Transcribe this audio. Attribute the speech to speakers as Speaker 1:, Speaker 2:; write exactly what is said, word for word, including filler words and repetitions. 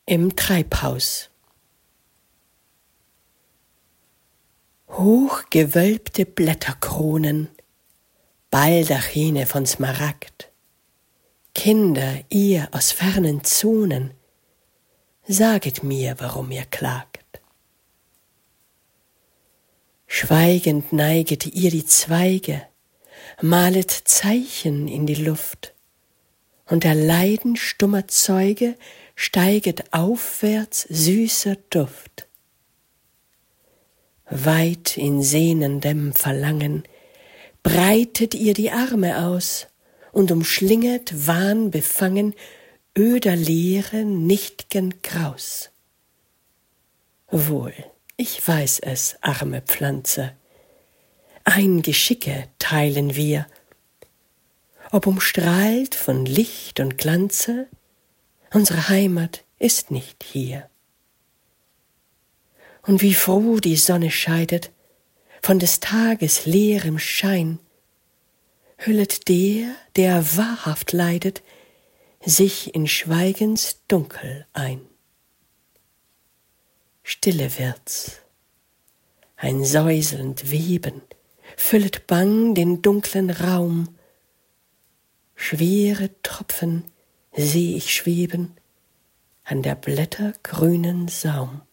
Speaker 1: Im Treibhaus. Hochgewölbte Blätterkronen, Baldachine von Smaragd, Kinder, ihr aus fernen Zonen, saget mir, warum ihr klagt. Schweigend neiget ihr die Zweige, malet Zeichen in die Luft, und der Leiden stummer Zeuge steiget aufwärts süßer Duft. Weit in sehnendem Verlangen breitet ihr die Arme aus und umschlinget wahnbefangen öder Leere nicht'gen Graus. Wohl, ich weiß es, arme Pflanze, ein Geschicke teilen wir, ob umstrahlt von Licht und Glanze, unsere Heimat ist nicht hier. Und wie froh die Sonne scheidet von des Tages leerem Schein, hüllet der, der wahrhaft leidet, sich in Schweigens Dunkel ein. Stille wird's, ein säuselnd Weben füllet bang den dunklen Raum, schwere Tropfen seh ich schweben an der Blätter grünen Saum.